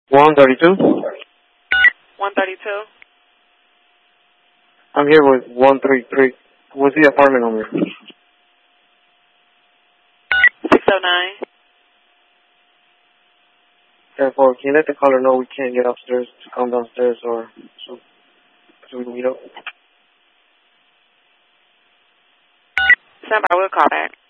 132? 132? I'm here with 133. What's the apartment number? 609. Therefore, can you let the caller know we can't get upstairs to come downstairs or so we can meet up? Somebody will call back.